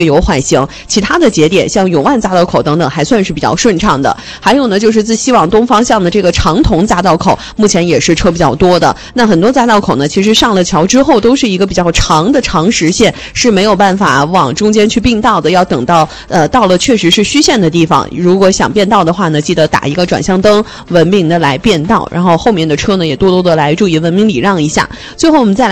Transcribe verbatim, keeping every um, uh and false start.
有缓行，其他的节点像永万匝道口等等还算是比较顺畅的。还有呢，就是自西往东方向的这个长桐匝道口，目前也是车比较多的。那很多匝道口呢，其实上了桥之后都是一个比较长的长实线，是没有办法往中间去并道的，要等到呃到了确实是虚线的地方，如果想变道的话呢，记得打一个转向灯，文明的来变道，然后后面的车呢也多多的来注意文明礼让一下。最后我们再来